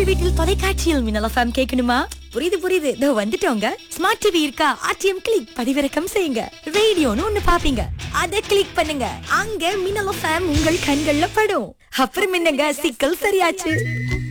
உங்கள் வீட்டில் தொலைக்காட்சியில் மின்னல் எஃப்எம் கேட்கணுமா? புரியுது இதோ வந்துட்டோங்க. ஸ்மார்ட் டிவி இருக்கா? ஆர்டிஎம் கிளிக் பதிவிறக்கம் செய்யுங்க. ரேடியோன்னு ஒண்ணு பாப்பீங்க, அதை கிளிக் பண்ணுங்க. அங்க மின்னல் எஃப்எம் உங்கள் கண்கள்ல படும். அப்புறம் என்னங்க, சிக்கல் சரியாச்சு.